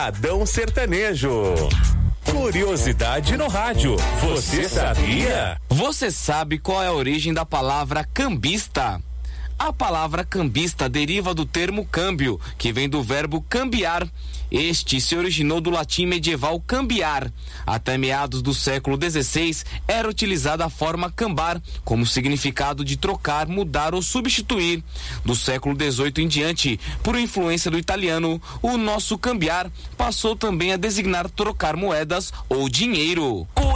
Adão Sertanejo. Curiosidade no rádio. Você sabia? Você sabe qual é a origem da palavra cambista? A palavra cambista deriva do termo câmbio, que vem do verbo cambiar. Este se originou do latim medieval cambiar. Até meados do século XVI, era utilizada a forma cambar, como significado de trocar, mudar ou substituir. Do século XVIII em diante, por influência do italiano, o nosso cambiar passou também a designar trocar moedas ou dinheiro.